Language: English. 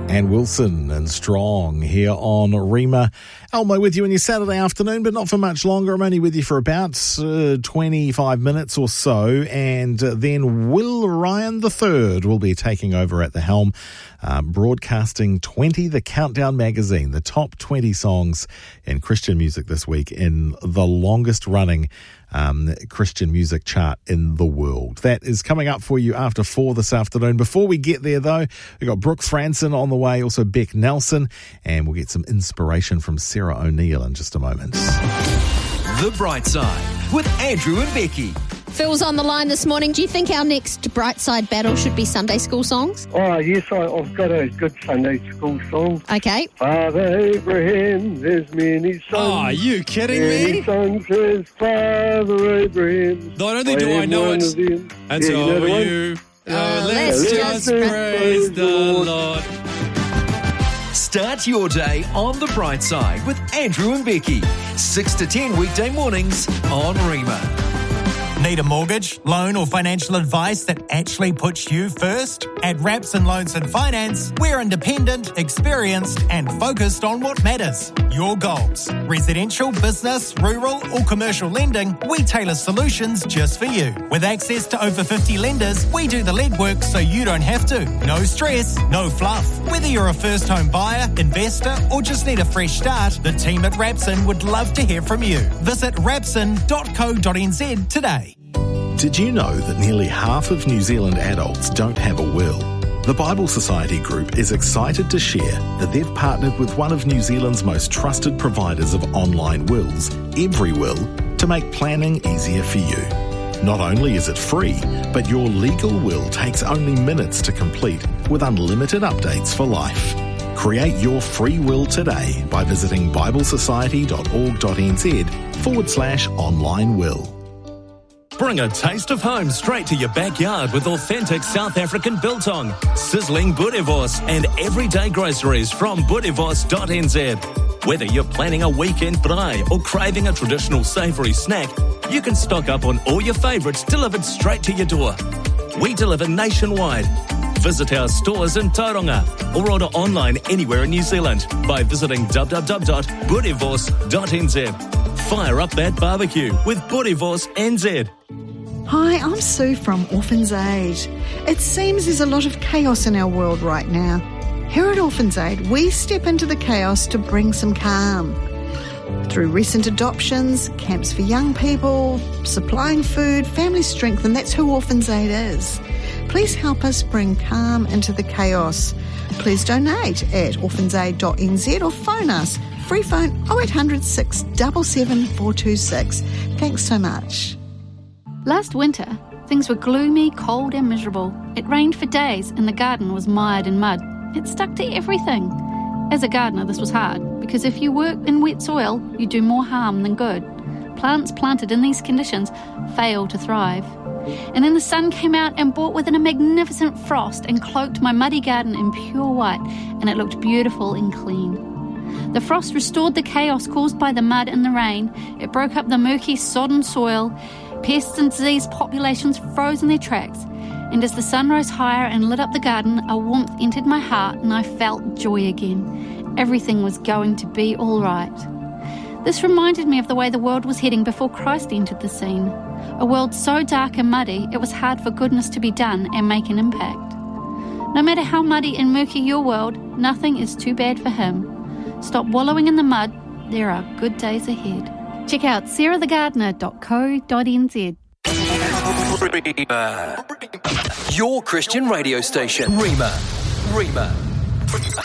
and Wilson and Strong here on Rima. Elmo with you on your Saturday afternoon, but not for much longer. I'm only with you for about 25 minutes or so, and then Will Ryan III will be taking over at the helm, broadcasting 20, the Countdown magazine, the top 20 songs in Christian music this week in the longest running Christian music chart in the world. That is coming up for you after 4 this afternoon. Before we get there, though, we've got Brooks Franson on the way, also Beck Nelson, and we'll get some inspiration from Sarah O'Neill in just a moment. The Bright Side with Andrew and Becky. Phil's on the line this morning. Do you think our next Bright Side battle should be Sunday school songs? Oh, yes, I've got a good Sunday school song. Okay. Father Abraham has many sons. Oh, are you kidding many me? sons has Father Abraham. Not only do I know it, and so are you. Let's just praise the Lord. Start your day on The Bright Side with Andrew and Becky. 6 to 10 weekday mornings on Rima. Need a mortgage, loan or financial advice that actually puts you first? At Rapson Loans and Finance, we're independent, experienced and focused on what matters. Your goals. Residential, business, rural or commercial lending, we tailor solutions just for you. With access to over 50 lenders, we do the legwork so you don't have to. No stress, no fluff. Whether you're a first home buyer, investor or just need a fresh start, the team at Rapson would love to hear from you. Visit rapson.co.nz today. Did you know that nearly half of New Zealand adults don't have a will? The Bible Society Group is excited to share that they've partnered with one of New Zealand's most trusted providers of online wills, EveryWill, to make planning easier for you. Not only is it free, but your legal will takes only minutes to complete with unlimited updates for life. Create your free will today by visiting biblesociety.org.nz/online will. Bring a taste of home straight to your backyard with authentic South African biltong, sizzling boerewors and everyday groceries from boerewors.nz. Whether you're planning a weekend braai or craving a traditional savoury snack, you can stock up on all your favourites delivered straight to your door. We deliver nationwide. Visit our stores in Tauranga or order online anywhere in New Zealand by visiting www.boerewors.nz. Fire up that barbecue with Boerewors NZ. Hi, I'm Sue from Orphans Aid. It seems there's a lot of chaos in our world right now. Here at Orphans Aid, we step into the chaos to bring some calm. Through recent adoptions, camps for young people, supplying food, family strength, and that's who Orphans Aid is. Please help us bring calm into the chaos. Please donate at orphansaid.nz or phone us. Free phone 0800 677 426. Thanks so much. Last winter, things were gloomy, cold and miserable. It rained for days and the garden was mired in mud. It stuck to everything. As a gardener, this was hard, because if you work in wet soil, you do more harm than good. Plants planted in these conditions fail to thrive. And then the sun came out and brought with it a magnificent frost and cloaked my muddy garden in pure white, and it looked beautiful and clean. The frost restored the chaos caused by the mud and the rain. It broke up the murky, sodden soil. Pests and disease populations froze in their tracks. And as the sun rose higher and lit up the garden, a warmth entered my heart and I felt joy again. Everything was going to be all right. This reminded me of the way the world was heading before Christ entered the scene. A world so dark and muddy, it was hard for goodness to be done and make an impact. No matter how muddy and murky your world, nothing is too bad for Him. Stop wallowing in the mud. There are good days ahead. Check out sarahthegardener.co.nz. Your Christian radio station. Rima.